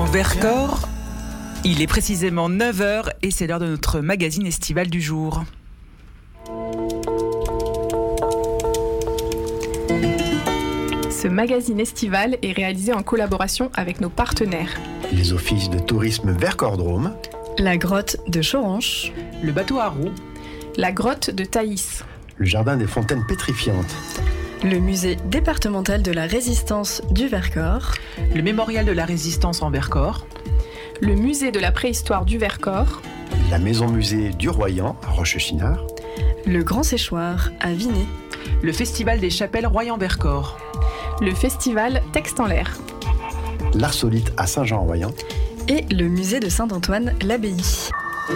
Vercors, il est précisément 9h et c'est l'heure de notre magazine estival du jour. Ce magazine estival est réalisé en collaboration avec nos partenaires. Les offices de tourisme Vercors-Drôme, la grotte de Choranche, le bateau à roues, la grotte de Thaïs, le jardin des fontaines pétrifiantes, le musée départemental de la résistance du Vercors, le mémorial de la résistance en Vercors, le musée de la préhistoire du Vercors, la maison-musée du Royan à Rochechinard, le Grand Séchoir à Vinay, le festival des chapelles Royan-Vercors, le festival Texte en l'air, l'Arsolite à Saint-Jean-en-Royan et le musée de Saint-Antoine-l'Abbaye.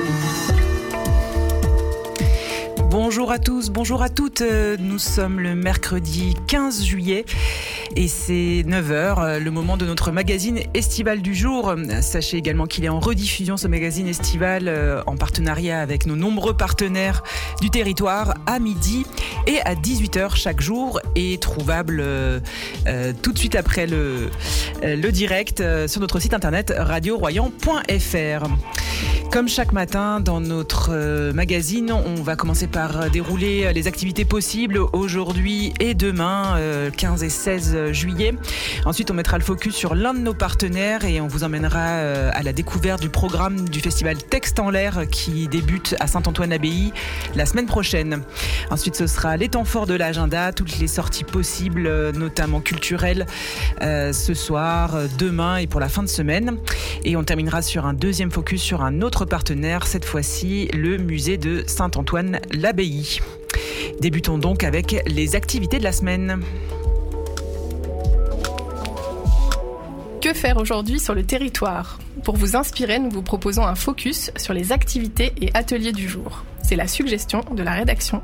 Bonjour à tous, bonjour à toutes. Nous sommes le mercredi 15 juillet et c'est 9h, le moment de notre magazine estival du jour. Sachez également qu'il est en rediffusion, ce magazine estival, en partenariat avec nos nombreux partenaires du territoire, à midi et à 18h chaque jour, et trouvable tout de suite après le direct sur notre site internet radioroyan.fr. Comme chaque matin dans notre magazine, on va commencer par dérouler les activités possibles aujourd'hui et demain, 15 et 16 juillet. Ensuite, on mettra le focus sur l'un de nos partenaires et on vous emmènera à la découverte du programme du festival Texte en l'air qui débute à Saint-Antoine-l'Abbaye la semaine prochaine. Ensuite, ce sera les temps forts de l'agenda, toutes les sorties possibles, notamment culturelles, ce soir, demain et pour la fin de semaine. Et on terminera sur un deuxième focus sur un autre partenaire, cette fois-ci le musée de Saint-Antoine-l'Abbaye. Débutons donc avec les activités de la semaine. Que faire aujourd'hui sur le territoire ? Pour vous inspirer, nous vous proposons un focus sur les activités et ateliers du jour. C'est la suggestion de la rédaction.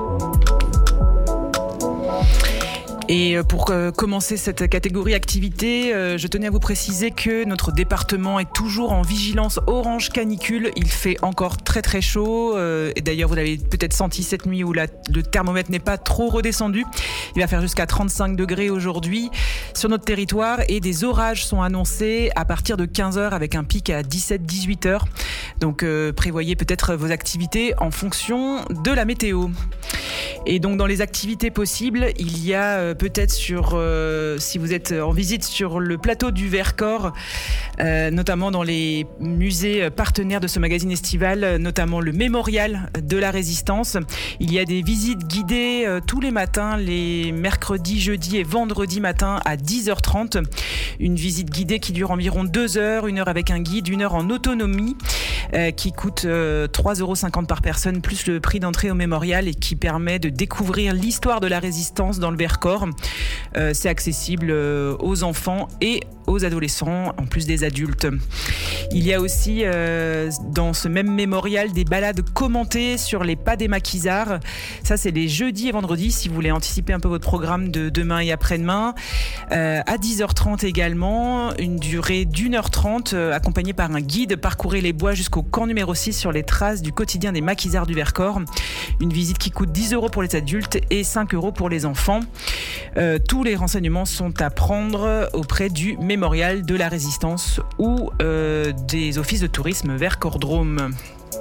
Et pour commencer cette catégorie activité, je tenais à vous préciser que notre département est toujours en vigilance orange canicule. Il fait encore très très chaud. Et d'ailleurs, vous l'avez peut-être senti cette nuit où le thermomètre n'est pas trop redescendu. Il va faire jusqu'à 35 degrés aujourd'hui sur notre territoire. Et des orages sont annoncés à partir de 15h avec un pic à 17-18h. Donc prévoyez peut-être vos activités en fonction de la météo. Et donc dans les activités possibles, il y a peut-être si vous êtes en visite sur le plateau du Vercors, notamment dans les musées partenaires de ce magazine estival, notamment le mémorial de la résistance. Il y a des visites guidées tous les matins, les mercredis, jeudis et vendredis matin à 10h30. Une visite guidée qui dure environ 2 heures, 1 heure avec un guide, 1 heure en autonomie, qui coûte 3,50 € par personne, plus le prix d'entrée au mémorial, et qui permet de découvrir l'histoire de la résistance dans le Vercors. C'est accessible aux enfants et aux adolescents, en plus des adultes. Il y a aussi dans ce même mémorial des balades commentées sur les pas des maquisards. Ça, c'est les jeudis et vendredis, si vous voulez anticiper un peu votre programme de demain et après-demain. À 10h30 également, une durée d'1h30, accompagnée par un guide. Parcourez les bois jusqu'au camp numéro 6 sur les traces du quotidien des maquisards du Vercors. Une visite qui coûte 10 € pour les adultes et 5 € pour les enfants. Tous les renseignements sont à prendre auprès du mémorial de la résistance ou des offices de tourisme Vercors-Drôme.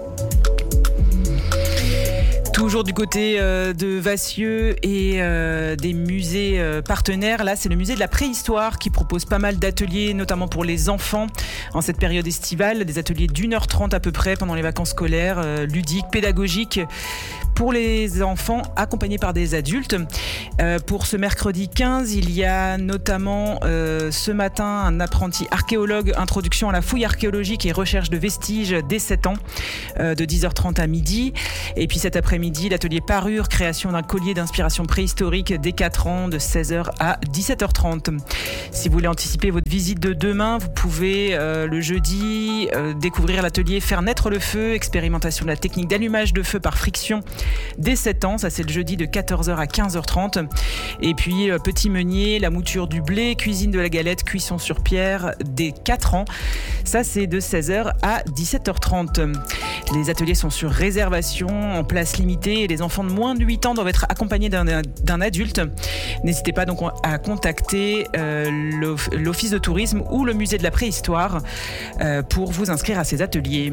Toujours du côté de Vassieux et des musées partenaires. Là, c'est le musée de la préhistoire qui propose pas mal d'ateliers, notamment pour les enfants en cette période estivale. Des ateliers d'1h30 à peu près pendant les vacances scolaires, ludiques, pédagogiques, pour les enfants accompagnés par des adultes. Pour ce mercredi 15, il y a notamment ce matin un apprenti archéologue, introduction à la fouille archéologique et recherche de vestiges dès 7 ans, de 10h30 à midi. Et puis cet après-midi, l'atelier parure, création d'un collier d'inspiration préhistorique dès 4 ans, de 16h à 17h30. Si vous voulez anticiper votre visite de demain, vous pouvez le jeudi découvrir l'atelier faire naître le feu, expérimentation de la technique d'allumage de feu par friction dès 7 ans. Ça, c'est le jeudi de 14h à 15h30. Et puis petit meunier, la mouture du blé, cuisine de la galette, cuisson sur pierre dès 4 ans. Ça, c'est de 16h à 17h30. Les ateliers sont sur réservation, en place limitée activité et les enfants de moins de 8 ans doivent être accompagnés d'un adulte. N'hésitez pas donc à contacter l'Office de tourisme ou le musée de la préhistoire pour vous inscrire à ces ateliers.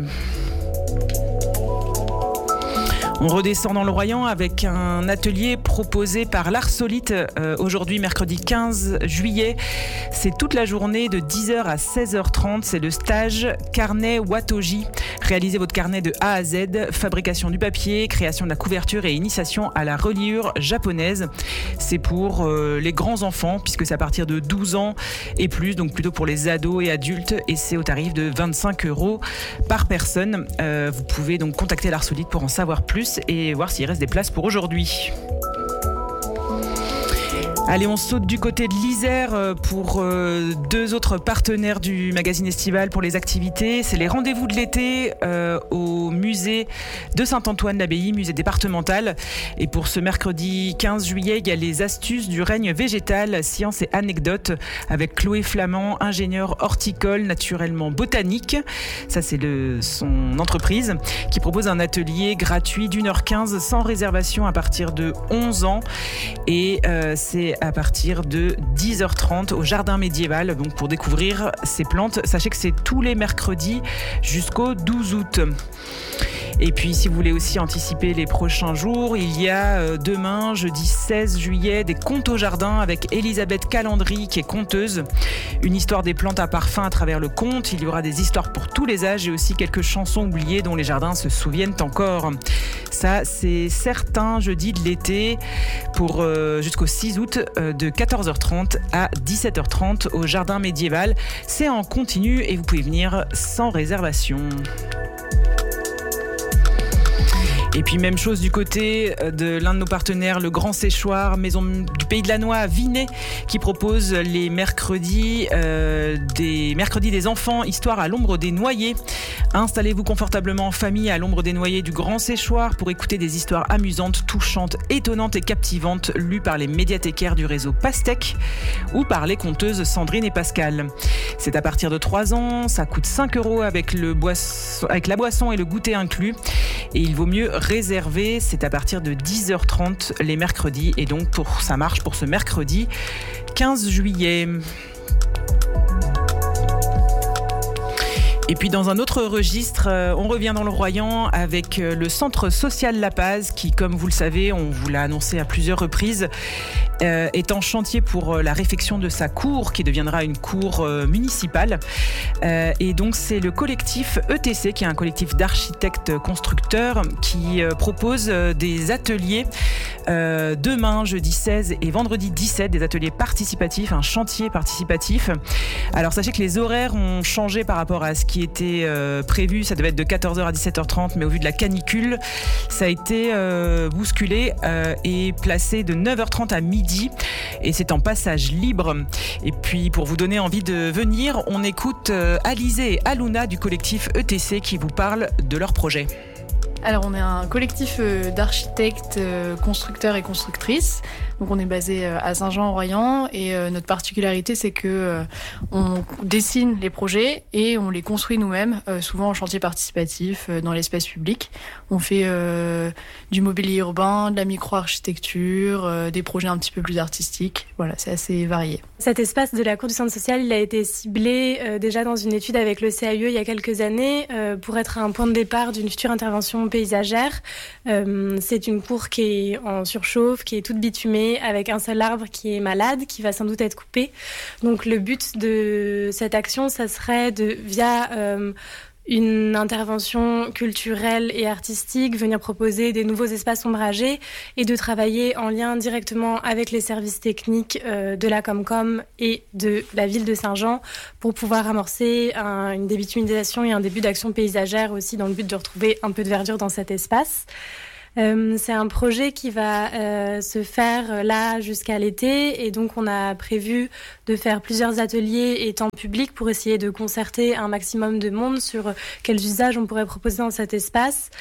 On redescend dans le Royan avec un atelier proposé par l'Arsolite aujourd'hui, mercredi 15 juillet. C'est toute la journée de 10h à 16h30. C'est le stage carnet Watoji. Réalisez votre carnet de A à Z, fabrication du papier, création de la couverture et initiation à la reliure japonaise. C'est pour les grands enfants puisque c'est à partir de 12 ans et plus, donc plutôt pour les ados et adultes, et c'est au tarif de 25 € par personne. Vous pouvez donc contacter l'Arsolite pour en savoir plus et voir s'il reste des places pour aujourd'hui. Allez, on saute du côté de l'Isère pour deux autres partenaires du magazine estival pour les activités. C'est les rendez-vous de l'été au musée de Saint-Antoine-l'Abbaye, musée départemental. Et pour ce mercredi 15 juillet, il y a les astuces du règne végétal, sciences et anecdotes avec Chloé Flamand, ingénieure horticole, naturellement botanique. Ça, c'est son entreprise qui propose un atelier gratuit d'1h15 sans réservation à partir de 11 ans. Et c'est à partir de 10h30 au jardin médiéval. Donc pour découvrir ces plantes, sachez que c'est tous les mercredis jusqu'au 12 août. Et puis si vous voulez aussi anticiper les prochains jours, il y a demain, jeudi 16 juillet, des contes au jardin avec Elisabeth Calandry qui est conteuse. Une histoire des plantes à parfum à travers le conte. Il y aura des histoires pour tous les âges et aussi quelques chansons oubliées dont les jardins se souviennent encore. Ça, c'est certain, jeudi de l'été pour jusqu'au 6 août de 14h30 à 17h30 au jardin médiéval. C'est en continu et vous pouvez venir sans réservation. Et puis même chose du côté de l'un de nos partenaires, le Grand Séchoir, maison du Pays de la Noix à Vinay, qui propose les mercredis des enfants, histoire à l'ombre des noyers. Installez-vous confortablement en famille à l'ombre des noyers du Grand Séchoir pour écouter des histoires amusantes, touchantes, étonnantes et captivantes, lues par les médiathécaires du réseau Pastèque ou par les conteuses Sandrine et Pascal. C'est à partir de 3 ans, ça coûte 5 € avec la boisson et le goûter inclus. Et il vaut mieux réserver, c'est à partir de 10h30 les mercredis. Et donc ça marche pour ce mercredi 15 juillet. Et puis dans un autre registre, on revient dans le Royan avec le centre social La Paz qui, comme vous le savez, on vous l'a annoncé à plusieurs reprises, est en chantier pour la réfection de sa cour qui deviendra une cour municipale. Et donc c'est le collectif ETC qui est un collectif d'architectes constructeurs qui propose des ateliers demain, jeudi 16 et vendredi 17, des ateliers participatifs, un chantier participatif. Alors sachez que les horaires ont changé par rapport à ce qui était prévu, ça devait être de 14h à 17h30, mais au vu de la canicule, ça a été bousculé et placé de 9h30 à midi, et c'est en passage libre. Et puis pour vous donner envie de venir, on écoute Alizé et Aluna du collectif ETC qui vous parlent de leur projet. Alors on est un collectif d'architectes, constructeurs et constructrices. Donc on est basé à Saint-Jean-en-Royan et notre particularité c'est que on dessine les projets et on les construit nous-mêmes, souvent en chantier participatif dans l'espace public. On fait du mobilier urbain, de la micro-architecture, des projets un petit peu plus artistiques. Voilà, c'est assez varié. Cet espace de la cour du centre social, il a été ciblé déjà dans une étude avec le CAUE il y a quelques années pour être un point de départ d'une future intervention paysagère. C'est une cour qui est en surchauffe, qui est toute bitumée, avec un seul arbre qui est malade, qui va sans doute être coupé. Donc le but de cette action, ça serait via une intervention culturelle et artistique, venir proposer des nouveaux espaces ombragés et de travailler en lien directement avec les services techniques de la Comcom et de la ville de Saint-Jean pour pouvoir amorcer une débitumisation et un début d'action paysagère aussi dans le but de retrouver un peu de verdure dans cet espace. C'est un projet qui va se faire là jusqu'à l'été et donc on a prévu de faire plusieurs ateliers et temps publics pour essayer de concerter un maximum de monde sur quels usages on pourrait proposer dans cet espace.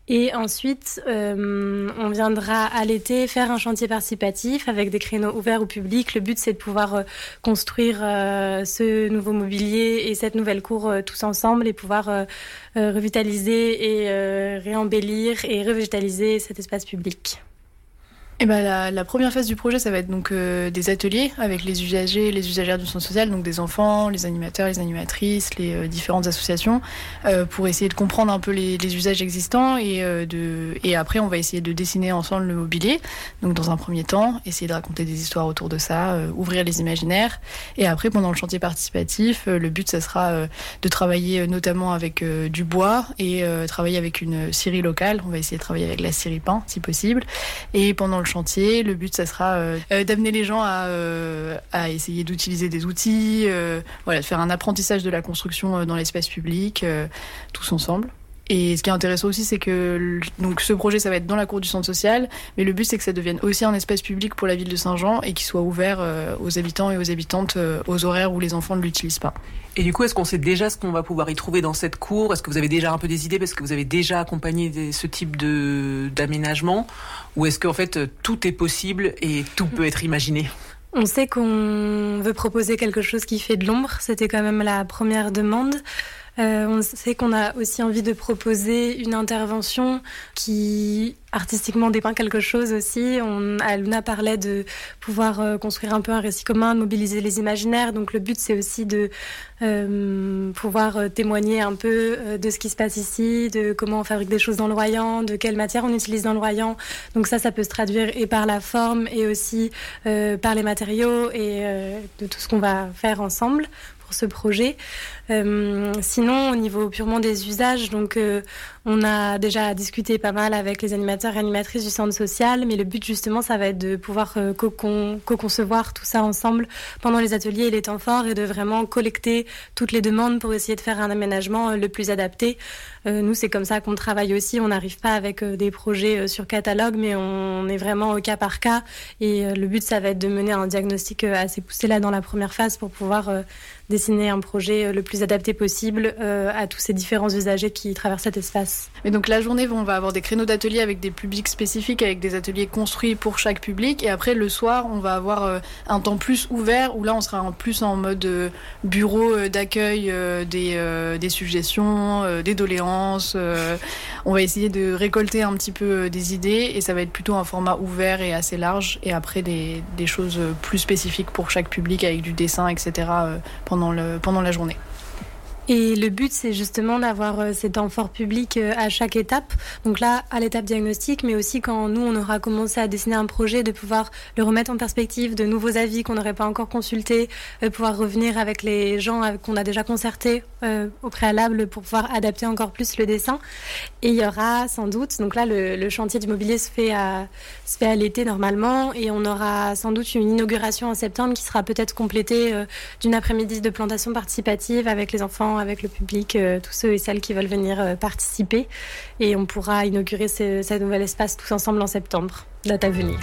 Et ensuite, on viendra à l'été faire un chantier participatif avec des créneaux ouverts au public. Le but, c'est de pouvoir construire ce nouveau mobilier et cette nouvelle cour tous ensemble et pouvoir revitaliser et réembellir et revégétaliser cet espace public. Et la première phase du projet, ça va être donc des ateliers avec les usagers et les usagères du centre social, donc des enfants, les animateurs, les animatrices, les différentes associations, pour essayer de comprendre un peu les usages existants et après on va essayer de dessiner ensemble le mobilier. Donc dans un premier temps, essayer de raconter des histoires autour de ça, ouvrir les imaginaires. Et après, pendant le chantier participatif, le but, ça sera de travailler notamment avec du bois et travailler avec une scierie locale. On va essayer de travailler avec la scierie Pin, si possible. Et pendant le chantier, le but, ça sera d'amener les gens à essayer d'utiliser des outils, de faire un apprentissage de la construction dans l'espace public, tous ensemble. Et ce qui est intéressant aussi, c'est que donc ce projet, ça va être dans la cour du centre social, mais le but, c'est que ça devienne aussi un espace public pour la ville de Saint-Jean et qu'il soit ouvert aux habitants et aux habitantes aux horaires où les enfants ne l'utilisent pas. Et du coup, est-ce qu'on sait déjà ce qu'on va pouvoir y trouver dans cette cour ? Est-ce que vous avez déjà un peu des idées parce que vous avez déjà accompagné ce type d'aménagement ? Ou est-ce qu'en fait, tout est possible et tout peut être imaginé ? On sait qu'on veut proposer quelque chose qui fait de l'ombre. C'était quand même la première demande. On sait qu'on a aussi envie de proposer une intervention qui artistiquement dépeint quelque chose aussi. Luna parlait de pouvoir construire un peu un récit commun, de mobiliser les imaginaires. Donc le but, c'est aussi de pouvoir témoigner un peu de ce qui se passe ici, de comment on fabrique des choses dans le Royan, de quelle matière on utilise dans le Royan. Donc ça peut se traduire et par la forme et aussi par les matériaux et de tout ce qu'on va faire ensemble pour ce projet. Sinon, au niveau purement des usages, donc on a déjà discuté pas mal avec les animateurs et animatrices du centre social, mais le but justement, ça va être de pouvoir co-concevoir tout ça ensemble pendant les ateliers et les temps forts et de vraiment collecter toutes les demandes pour essayer de faire un aménagement le plus adapté. Nous, c'est comme ça qu'on travaille aussi. On n'arrive pas avec des projets sur catalogue, mais on est vraiment au cas par cas. Et le but, ça va être de mener un diagnostic assez poussé là dans la première phase pour pouvoir dessiner un projet le plus adapté possible à tous ces différents usagers qui traversent cet espace. Mais donc la journée, on va avoir des créneaux d'ateliers avec des publics spécifiques, avec des ateliers construits pour chaque public. Et après, le soir, on va avoir un temps plus ouvert où là, on sera plus en mode bureau d'accueil des suggestions, des doléances. On va essayer de récolter un petit peu des idées et ça va être plutôt un format ouvert et assez large. Et après, des choses plus spécifiques pour chaque public avec du dessin, etc. pendant la journée. Et le but, c'est justement d'avoir ces temps forts publics à chaque étape. Donc là, à l'étape diagnostic, mais aussi quand nous, on aura commencé à dessiner un projet, de pouvoir le remettre en perspective, de nouveaux avis qu'on n'aurait pas encore consultés, pouvoir revenir avec les gens qu'on a déjà concertés au préalable pour pouvoir adapter encore plus le dessin. Et il y aura sans doute, donc là, le chantier du mobilier se fait à l'été normalement, et on aura sans doute une inauguration en septembre qui sera peut-être complétée d'une après-midi de plantation participative avec les enfants, avec le public, tous ceux et celles qui veulent venir participer. Et on pourra inaugurer ce nouvel espace tous ensemble en septembre. Date à venir.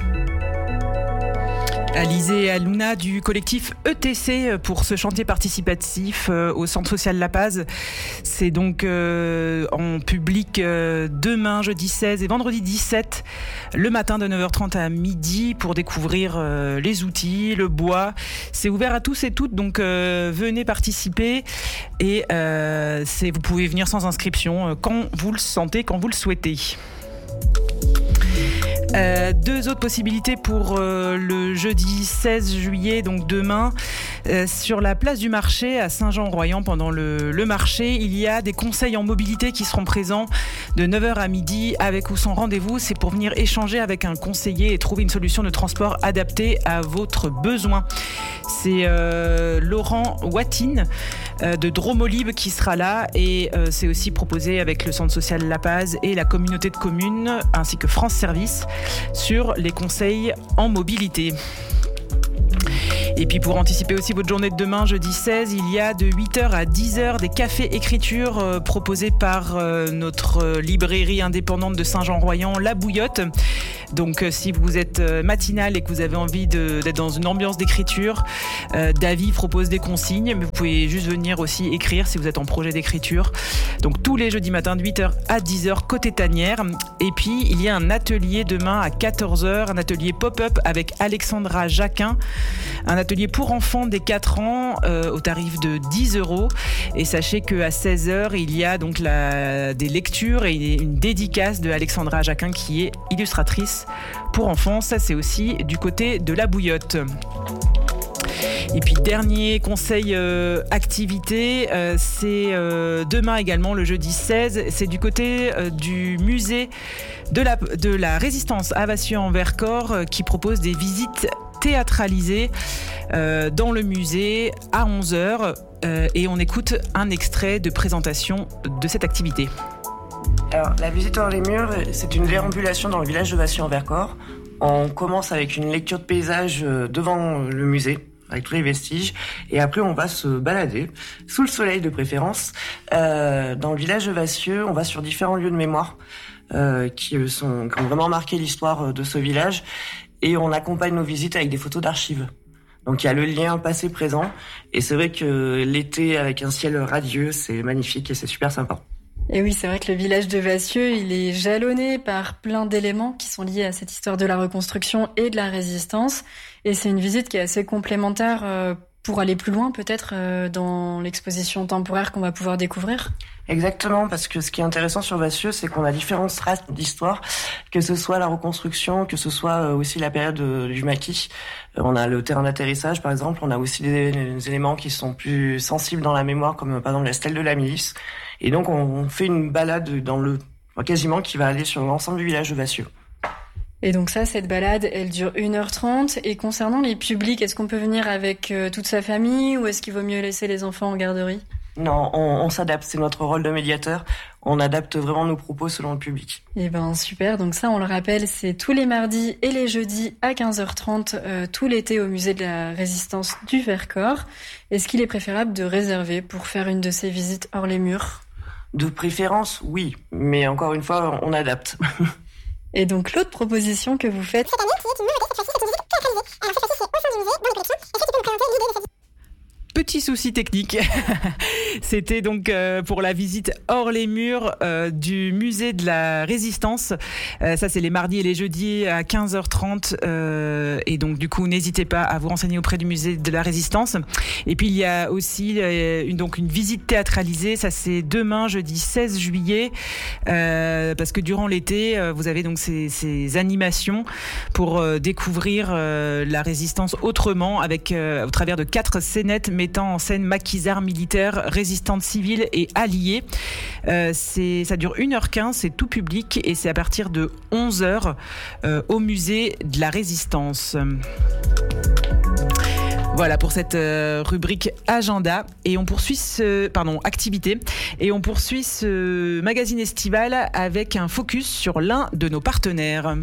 Alizé et Luna du collectif ETC pour ce chantier participatif au Centre social La Paz. C'est donc en public demain, jeudi 16 et vendredi 17, le matin de 9h30 à midi pour découvrir les outils, le bois. C'est ouvert à tous et toutes, donc venez participer et vous pouvez venir sans inscription quand vous le sentez, quand vous le souhaitez. Deux autres possibilités pour le jeudi 16 juillet, donc demain, sur la place du marché à Saint-Jean-Royan. Pendant le marché, il y a des conseils en mobilité qui seront présents de 9h à midi avec ou sans rendez-vous. C'est pour venir échanger avec un conseiller et trouver une solution de transport adaptée à votre besoin. C'est Laurent Watine de Dromolib qui sera là et c'est aussi proposé avec le Centre social La Paz et la communauté de communes ainsi que France Service sur les conseils en mobilité. Et puis pour anticiper aussi votre journée de demain, jeudi 16, il y a de 8h à 10h des cafés écriture proposés par notre librairie indépendante de Saint-Jean-Royan, La Bouillotte. Donc si vous êtes matinal et que vous avez envie d'être dans une ambiance d'écriture, Davy propose des consignes, mais vous pouvez juste venir aussi écrire si vous êtes en projet d'écriture. Donc tous les jeudis matins de 8h à 10h côté tanière. Et puis il y a un atelier demain à 14h, un atelier pop-up avec Alexandra Jacquin, un atelier pour enfants dès 4 ans au tarif de 10 €. Et sachez qu'à 16h, il y a donc des lectures et une dédicace de Alexandra Jacquin qui est illustratrice pour enfants. Ça, c'est aussi du côté de la Bouillotte. Et puis dernier conseil activité, c'est demain également, le jeudi 16, c'est du côté du musée de la Résistance à Vassieux-en-Vercors qui propose des visites théâtralisées dans le musée à 11h et on écoute un extrait de présentation de cette activité. Alors, la visite hors les murs, c'est une déambulation dans le village de Vassieux-en-Vercors. On commence avec une lecture de paysage devant le musée, avec tous les vestiges, et après on va se balader, sous le soleil de préférence, dans le village de Vassieux. On va sur différents lieux de mémoire qui ont vraiment marqué l'histoire de ce village, et on accompagne nos visites avec des photos d'archives. Donc il y a le lien passé-présent, et c'est vrai que l'été avec un ciel radieux, c'est magnifique et c'est super sympa. Et oui, c'est vrai que le village de Vassieux, il est jalonné par plein d'éléments qui sont liés à cette histoire de la reconstruction et de la résistance. Et c'est une visite qui est assez complémentaire pour aller plus loin peut-être dans l'exposition temporaire qu'on va pouvoir découvrir. Exactement, parce que ce qui est intéressant sur Vassieux, c'est qu'on a différentes strates d'histoire, que ce soit la reconstruction, que ce soit aussi la période du maquis. On a le terrain d'atterrissage, par exemple. On a aussi des éléments qui sont plus sensibles dans la mémoire, comme par exemple la stèle de la milice. Et donc, on fait une balade quasiment qui va aller sur l'ensemble du village de Vassieux. Et donc ça, cette balade, elle dure 1h30. Et concernant les publics, est-ce qu'on peut venir avec toute sa famille ou est-ce qu'il vaut mieux laisser les enfants en garderie ? Non, on s'adapte, c'est notre rôle de médiateur. On adapte vraiment nos propos selon le public. Eh ben super, donc ça on le rappelle, c'est tous les mardis et les jeudis à 15h30 tout l'été au musée de la Résistance du Vercors. Est-ce qu'il est préférable de réserver pour faire une de ces visites hors les murs ? De préférence, oui, mais encore une fois, on adapte. Et donc l'autre proposition que vous faites cette année, qui est une nouveauté, cette fois-ci c'est une visite théâtralisée. Alors cette fois-ci c'est au sein du musée, dans les collections. Est-ce que tu peux nous présenter l'idée de cette visite ? Petit souci technique. C'était donc pour la visite hors les murs du musée de la Résistance. Ça, c'est les mardis et les jeudis à 15h30. Et donc, du coup, n'hésitez pas à vous renseigner auprès du musée de la Résistance. Et puis, il y a aussi une visite théâtralisée. Ça, c'est demain, jeudi 16 juillet. Parce que durant l'été, vous avez donc ces animations pour découvrir la Résistance autrement avec au travers de 4 scénettes mettant en scène maquisards militaires, résistantes civiles et alliés. Ça dure 1h15, c'est tout public et c'est à partir de 11h au musée de la Résistance. Voilà pour cette rubrique agenda et on poursuit activité et on poursuit ce magazine estival avec un focus sur l'un de nos partenaires.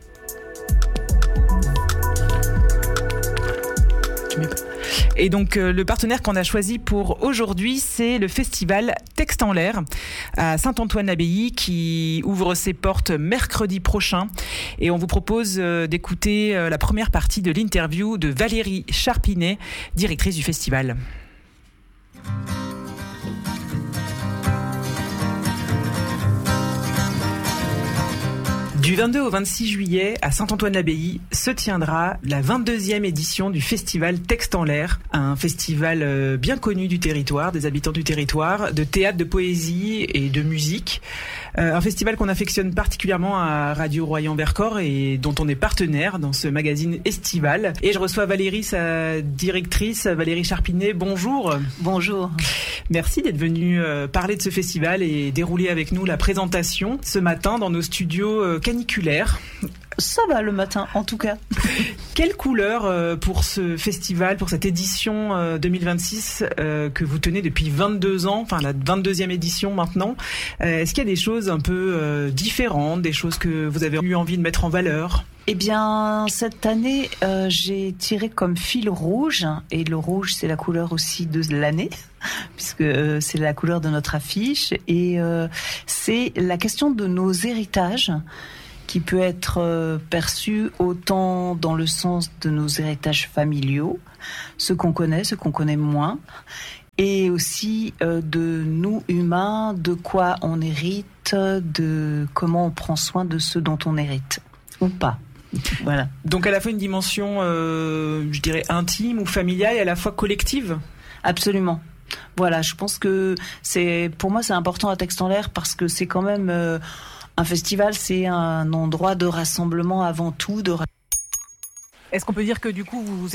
Et donc le partenaire qu'on a choisi pour aujourd'hui, c'est le festival Texte en l'air à Saint-Antoine-l'Abbaye qui ouvre ses portes mercredi prochain. Et on vous propose d'écouter la première partie de l'interview de Valérie Charpinet, directrice du festival. Du 22 au 26 juillet, à Saint-Antoine-l'Abbaye, se tiendra la 22e édition du festival Texte en l'air, un festival bien connu du territoire, des habitants du territoire, de théâtre, de poésie et de musique. Un festival qu'on affectionne particulièrement à Radio Royan-Vercors et dont on est partenaire dans ce magazine estival. Et je reçois Valérie, sa directrice, Valérie Charpinet. Bonjour. Bonjour. Merci d'être venue parler de ce festival et dérouler avec nous la présentation ce matin dans nos studios caniculaires. Ça va le matin, en tout cas. Quelle couleur pour ce festival, pour cette édition 2026 que vous tenez depuis 22 ans, enfin la 22e édition maintenant. Est-ce qu'il y a des choses un peu différentes, des choses que vous avez eu envie de mettre en valeur ? Eh bien, cette année, j'ai tiré comme fil rouge, et le rouge, c'est la couleur aussi de l'année, puisque c'est la couleur de notre affiche, et c'est la question de nos héritages. qui peut être perçu autant dans le sens de nos héritages familiaux, ceux qu'on connaît moins, et aussi de nous humains, de quoi on hérite, de comment on prend soin de ceux dont on hérite, ou pas. Voilà. Donc à la fois une dimension, je dirais, intime ou familiale et à la fois collective. Absolument. Voilà, je pense que pour moi c'est important à Texte en l'air parce que c'est quand même un festival, c'est un endroit de rassemblement avant tout. Est-ce qu'on peut dire que du coup vous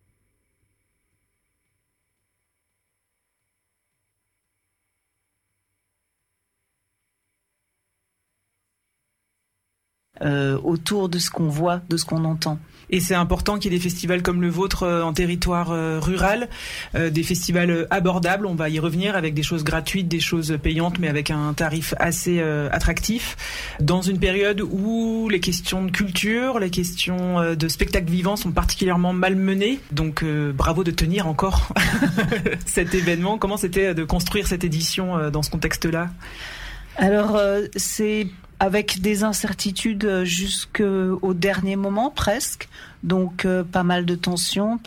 autour de ce qu'on voit, de ce qu'on entend. Et c'est important qu'il y ait des festivals comme le vôtre en territoire rural, des festivals abordables, on va y revenir, avec des choses gratuites, des choses payantes, mais avec un tarif assez attractif, dans une période où les questions de culture, les questions de spectacle vivant sont particulièrement malmenées. Donc bravo de tenir encore cet événement. Comment c'était de construire cette édition dans ce contexte-là ? Alors c'est avec des incertitudes jusqu'au dernier moment presque, donc pas mal de tensions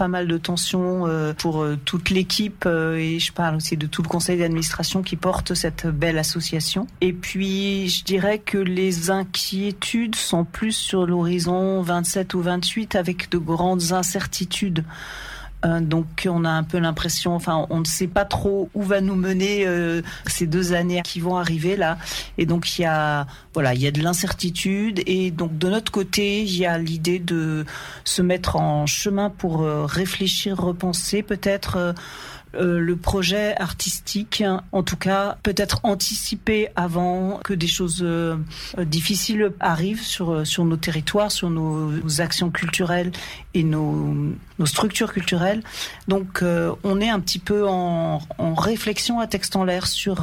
pour toute l'équipe et je parle aussi de tout le conseil d'administration qui porte cette belle association. Et puis je dirais que les inquiétudes sont plus sur l'horizon 27 ou 28 avec de grandes incertitudes. Donc on a un peu l'impression, on ne sait pas trop où va nous mener ces 2 années qui vont arriver là. Et donc il y a de l'incertitude et donc de notre côté il y a l'idée de se mettre en chemin pour réfléchir, repenser peut-être le projet artistique, en tout cas peut-être anticiper avant que des choses difficiles arrivent sur nos territoires, sur nos actions culturelles et nos structures culturelles. Donc on est un petit peu en réflexion à Texte en l'air sur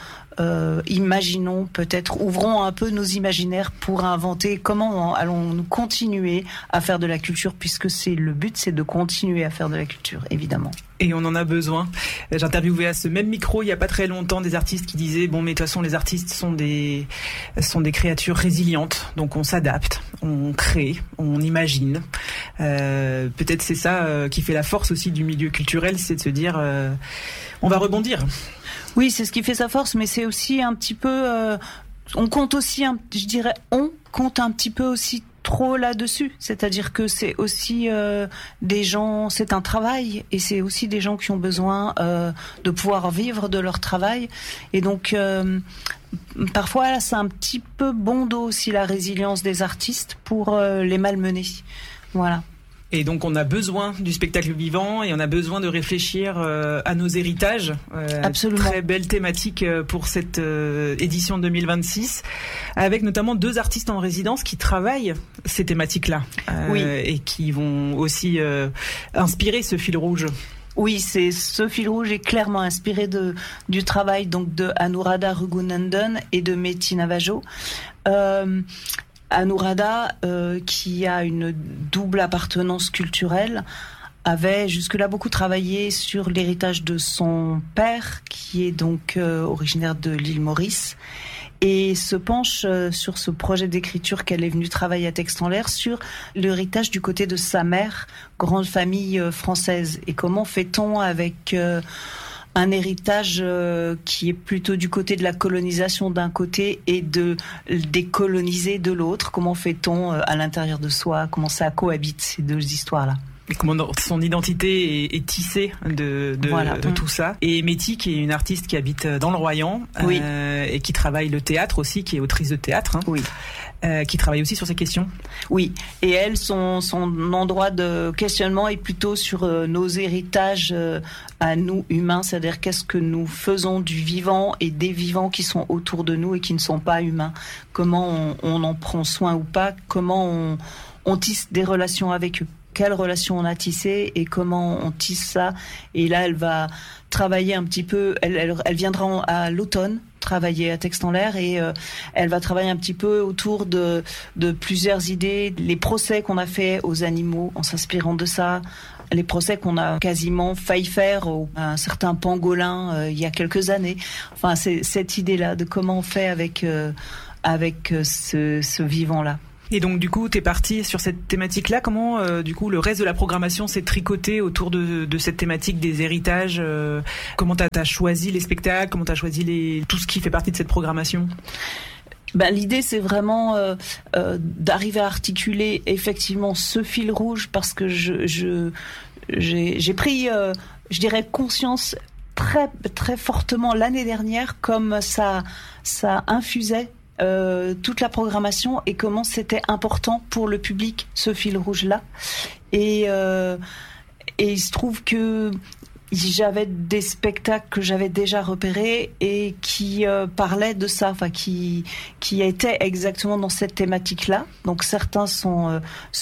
imaginons peut-être, ouvrons un peu nos imaginaires pour inventer comment allons-nous continuer à faire de la culture, puisque le but c'est de continuer à faire de la culture, évidemment. Et on en a besoin. J'interviewais à ce même micro il y a pas très longtemps des artistes qui disaient mais de toute façon les artistes sont des créatures résilientes, donc on s'adapte, on crée, on imagine. Peut-être c'est ça qui fait la force aussi du milieu culturel, c'est de se dire on va rebondir. Oui, c'est ce qui fait sa force, mais c'est aussi un petit peu on compte un petit peu aussi trop là-dessus, c'est-à-dire que c'est aussi des gens, c'est un travail et c'est aussi des gens qui ont besoin de pouvoir vivre de leur travail et donc parfois là, c'est un petit peu bon dos aussi la résilience des artistes pour les malmener. Voilà. Et donc on a besoin du spectacle vivant et on a besoin de réfléchir à nos héritages. Absolument. Très belle thématique pour cette édition 2026, avec notamment 2 artistes en résidence qui travaillent ces thématiques-là oui. Et qui vont aussi inspirer ce fil rouge. Oui, ce fil rouge est clairement inspiré du travail donc de Anuradha Rugunandan et de Meti Navajo. Anuradha, qui a une double appartenance culturelle, avait jusque-là beaucoup travaillé sur l'héritage de son père, qui est donc originaire de l'île Maurice, et se penche sur ce projet d'écriture qu'elle est venue travailler à Texte en l'air sur l'héritage du côté de sa mère, grande famille française. Et comment fait-on avec un héritage qui est plutôt du côté de la colonisation d'un côté et de décoloniser de l'autre. Comment fait-on à l'intérieur de soi? Comment ça cohabite ces 2 histoires-là? Et comment son identité est tissée de tout ça. Et Meti, qui est une artiste qui habite dans le Royan, oui. Et qui travaille le théâtre aussi, qui est autrice de théâtre, oui. Qui travaille aussi sur ces questions. Oui, et elle, son endroit de questionnement est plutôt sur nos héritages à nous humains, c'est-à-dire qu'est-ce que nous faisons du vivant et des vivants qui sont autour de nous et qui ne sont pas humains. Comment on en prend soin ou pas, comment on tisse des relations avec eux. Quelle relation on a tissé et comment on tisse ça. Et là, elle va travailler un petit peu, elle viendra à l'automne travailler à Texte en l'air et elle va travailler un petit peu autour de plusieurs idées, les procès qu'on a fait aux animaux en s'inspirant de ça, les procès qu'on a quasiment failli faire à un certain pangolin il y a quelques années. Enfin, c'est cette idée-là de comment on fait avec ce vivant-là. Et donc du coup, t'es parti sur cette thématique-là. Comment du coup le reste de la programmation s'est tricoté autour de cette thématique des héritages? Comment t'as choisi les spectacles? Comment t'as choisi tout ce qui fait partie de cette programmation? L'idée, c'est vraiment d'arriver à articuler effectivement ce fil rouge, parce que j'ai pris, je dirais, conscience très très fortement l'année dernière, comme ça infusait toute la programmation et comment c'était important pour le public, ce fil rouge là. Et il se trouve que j'avais des spectacles que j'avais déjà repérés et qui parlaient de ça, enfin qui étaient exactement dans cette thématique-là. Donc certains sont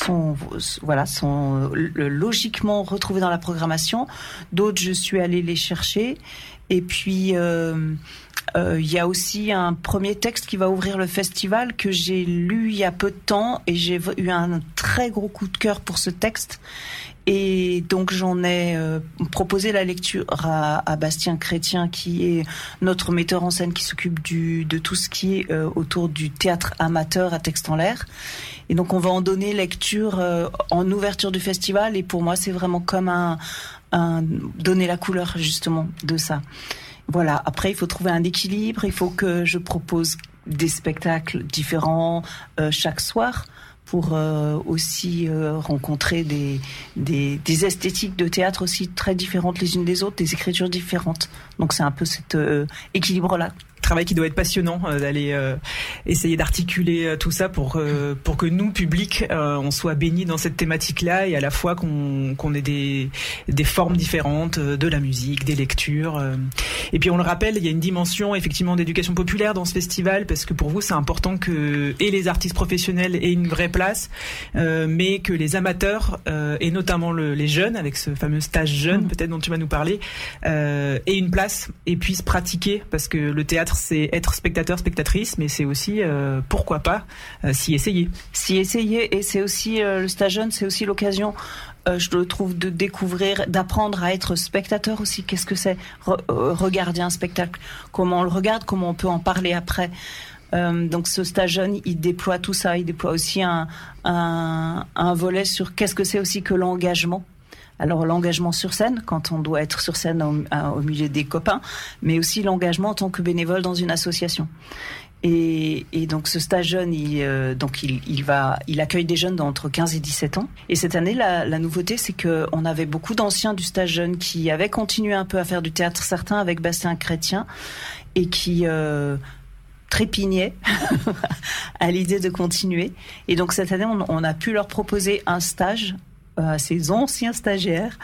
logiquement retrouvés dans la programmation, d'autres je suis allée les chercher. Et puis il y a aussi un premier texte qui va ouvrir le festival que j'ai lu il y a peu de temps, et j'ai eu un très gros coup de cœur pour ce texte. Et donc j'en ai proposé la lecture à Bastien Chrétien, qui est notre metteur en scène qui s'occupe de tout ce qui est autour du théâtre amateur à Texte-en-l'Air. Et donc on va en donner lecture en ouverture du festival, et pour moi c'est vraiment comme donner la couleur justement de ça. Voilà, après il faut trouver un équilibre, il faut que je propose des spectacles différents chaque soir, pour aussi rencontrer des esthétiques de théâtre aussi très différentes les unes des autres, des écritures différentes. Donc c'est un peu cet équilibre-là. Travail qui doit être passionnant, d'aller essayer d'articuler tout ça pour que nous, public, on soit baignés dans cette thématique-là, et à la fois qu'on ait des formes différentes, de la musique, des lectures. Et puis on le rappelle, il y a une dimension effectivement d'éducation populaire dans ce festival, parce que pour vous c'est important que les artistes professionnels aient une vraie place, mais que les amateurs et notamment les jeunes, avec ce fameux stage jeune peut-être dont tu vas nous parler, aient une place et puissent pratiquer, parce que le théâtre c'est être spectateur, spectatrice, mais c'est aussi pourquoi pas s'y essayer. Et c'est aussi le stage jeune, c'est aussi l'occasion, je le trouve, de découvrir, d'apprendre à être spectateur aussi. Qu'est-ce que c'est regarder un spectacle? Comment on le regarde? Comment on peut en parler après? Donc ce stage jeune, il déploie tout ça. Il déploie aussi un volet sur qu'est-ce que c'est aussi que l'engagement. Alors l'engagement sur scène, quand on doit être sur scène au milieu des copains, mais aussi l'engagement en tant que bénévole dans une association. Et donc ce stage jeune, il accueille des jeunes d'entre 15 et 17 ans. Et cette année, la nouveauté, c'est qu'on avait beaucoup d'anciens du stage jeune qui avaient continué un peu à faire du théâtre, certains avec Bastien Chrétien, et qui trépignaient à l'idée de continuer. Et donc cette année, on a pu leur proposer un stage à ces anciens stagiaires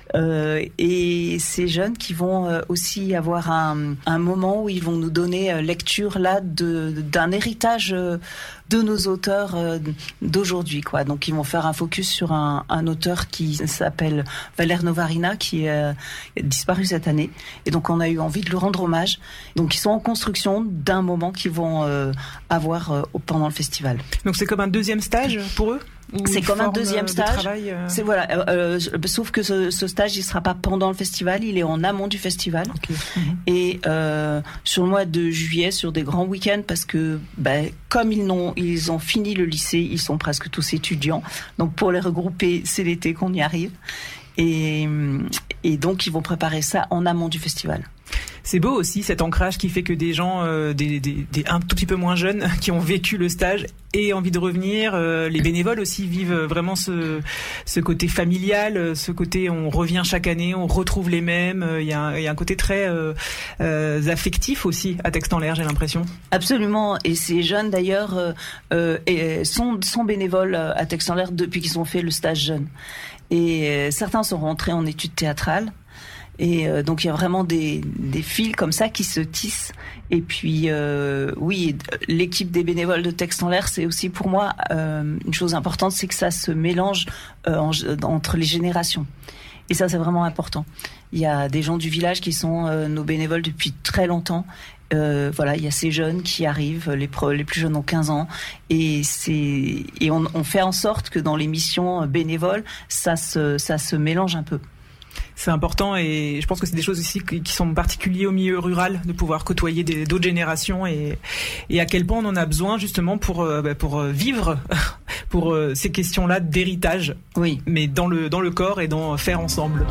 et ces jeunes qui vont aussi avoir un moment où ils vont nous donner lecture là d'un héritage de nos auteurs d'aujourd'hui, quoi. Donc ils vont faire un focus sur un auteur qui s'appelle Valère Novarina, qui est disparu cette année, et donc on a eu envie de lui rendre hommage. Donc ils sont en construction d'un moment qu'ils vont avoir pendant le festival. Donc c'est comme un deuxième stage pour eux? C'est comme un deuxième stage. Travail, C'est voilà, sauf que ce stage, il sera pas pendant le festival, il est en amont du festival. Okay. Et sur le mois de juillet, sur des grands week-ends, parce que comme ils ont fini le lycée, ils sont presque tous étudiants. Donc pour les regrouper, c'est l'été qu'on y arrive. Et donc ils vont préparer ça en amont du festival. C'est beau aussi cet ancrage qui fait que des gens un tout petit peu moins jeunes qui ont vécu le stage aient envie de revenir. Les bénévoles aussi vivent vraiment ce côté familial, ce côté on revient chaque année, on retrouve les mêmes. Il y a un côté très affectif aussi à Texte-en-l'Air, j'ai l'impression. Absolument. Et ces jeunes d'ailleurs sont bénévoles à Texte-en-l'Air depuis qu'ils ont fait le stage jeune. Et certains sont rentrés en études théâtrales. Et donc il y a vraiment des fils comme ça qui se tissent. Et puis oui, l'équipe des bénévoles de Texte-en-l'Air, c'est aussi pour moi une chose importante, c'est que ça se mélange entre les générations. Et ça, c'est vraiment important. Il y a des gens du village qui sont nos bénévoles depuis très longtemps. Voilà, il y a ces jeunes qui arrivent, les plus jeunes ont 15 ans, et on fait en sorte que dans les missions bénévoles, ça se mélange un peu. C'est important et je pense que c'est des choses aussi qui sont particulières au milieu rural, de pouvoir côtoyer d'autres générations et à quel point on en a besoin justement pour vivre pour ces questions-là d'héritage. Oui. Mais dans le corps et dans faire ensemble.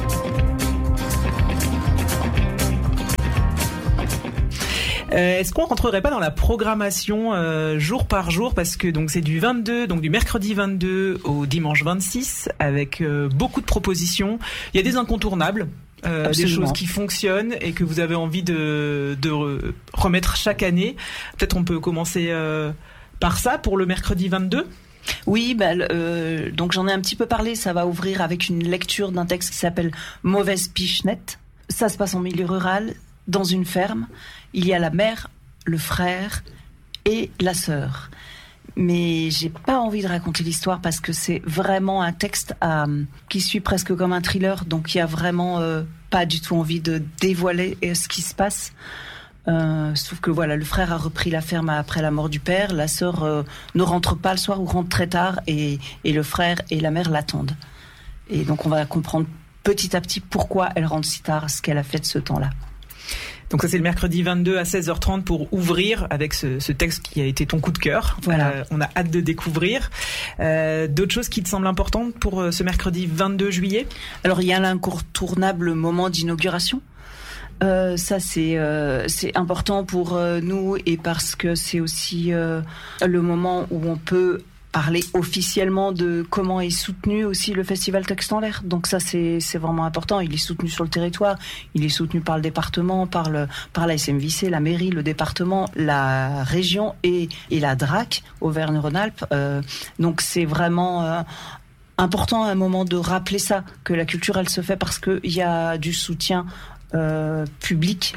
Est-ce qu'on rentrerait pas dans la programmation jour par jour, parce que donc c'est du mercredi 22 au dimanche 26 avec beaucoup de propositions. Il y a des incontournables, des choses qui fonctionnent et que vous avez envie de remettre chaque année. Peut-être on peut commencer par ça pour le mercredi 22. Oui, donc j'en ai un petit peu parlé. Ça va ouvrir avec une lecture d'un texte qui s'appelle Mauvaise pichenette. Ça se passe en milieu rural, dans une ferme. Il y a la mère, le frère et la sœur. Mais j'ai pas envie de raconter l'histoire parce que c'est vraiment un texte qui suit presque comme un thriller. Donc il y a vraiment pas du tout envie de dévoiler ce qui se passe. Sauf que voilà, le frère a repris la ferme après la mort du père. La sœur ne rentre pas le soir ou rentre très tard et le frère et la mère l'attendent. Et donc on va comprendre petit à petit pourquoi elle rentre si tard, ce qu'elle a fait de ce temps-là. Donc ça c'est le mercredi 22 à 16h30 pour ouvrir avec ce texte qui a été ton coup de cœur. Voilà. On a hâte de découvrir. D'autres choses qui te semblent importantes pour ce mercredi 22 juillet ? Alors il y a l'incontournable moment d'inauguration. Ça c'est important pour nous et parce que c'est aussi le moment où on peut parler officiellement de comment est soutenu aussi le festival Texte en l'air. Donc ça c'est vraiment important. Il est soutenu sur le territoire, il est soutenu par le département, par la SMVC, la mairie, le département, la région et la DRAC, Auvergne-Rhône-Alpes. Donc c'est vraiment important à un moment de rappeler ça, que la culture elle se fait parce qu'il y a du soutien public.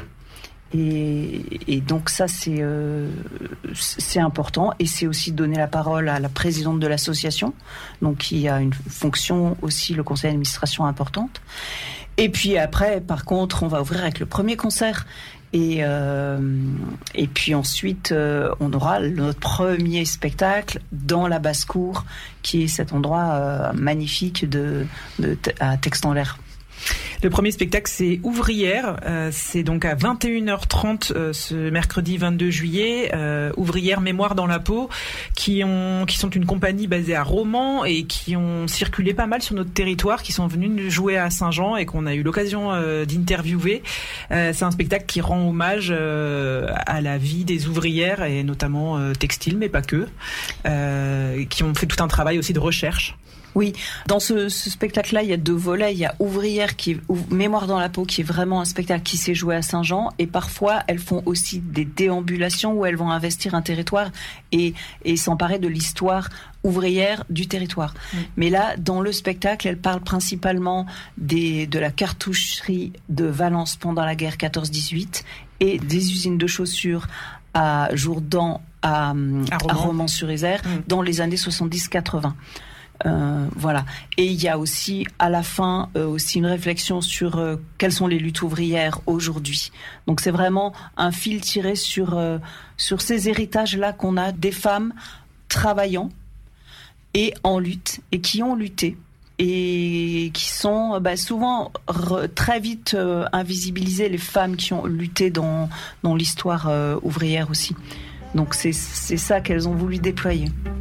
Et donc ça c'est important, et c'est aussi donner la parole à la présidente de l'association, donc qui a une fonction aussi, le conseil d'administration, importante. Et puis après par contre on va ouvrir avec le premier concert et puis ensuite on aura notre premier spectacle dans la basse-cour, qui est cet endroit magnifique à Texte en l'air. Le premier spectacle, c'est Ouvrière. C'est donc à 21h30 ce mercredi 22 juillet. Ouvrière Mémoire dans la peau, qui sont une compagnie basée à Romans et qui ont circulé pas mal sur notre territoire, qui sont venus jouer à Saint-Jean et qu'on a eu l'occasion d'interviewer. C'est un spectacle qui rend hommage à la vie des ouvrières, et notamment textiles, mais pas que, qui ont fait tout un travail aussi de recherche. Oui, dans ce spectacle-là, il y a 2 volets. Il y a Ouvrière, Mémoire dans la peau, qui est vraiment un spectacle qui s'est joué à Saint-Jean. Et parfois, elles font aussi des déambulations où elles vont investir un territoire et s'emparer de l'histoire ouvrière du territoire. Mais là, dans le spectacle, elles parlent principalement de la cartoucherie de Valence pendant la guerre 14-18 et des usines de chaussures à Jourdan, à Romans-sur-Isère, dans les années 70-80. Voilà. Et il y a aussi à la fin aussi une réflexion sur quelles sont les luttes ouvrières aujourd'hui. Donc c'est vraiment un fil tiré sur ces héritages-là qu'on a des femmes travaillant et en lutte et qui ont lutté et qui sont souvent très vite invisibilisées, les femmes qui ont lutté dans l'histoire ouvrière aussi. Donc c'est ça qu'elles ont voulu déployer.